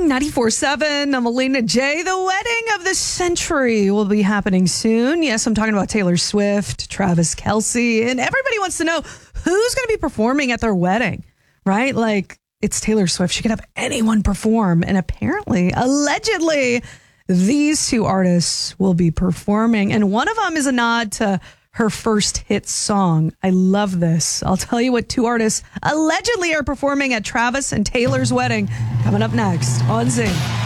94.7, I'm Elena J. The wedding of the century will be happening soon. Yes, I'm talking about Taylor Swift, Travis Kelce, and everybody wants to know who's going to be performing at their wedding, right? Like, it's Taylor Swift. She could have anyone perform. And apparently, allegedly, these two artists will be performing. And one of them is a nod to her first hit song. I love this. I'll tell you what two artists allegedly are performing at Travis and Taylor's wedding coming up next on Zing.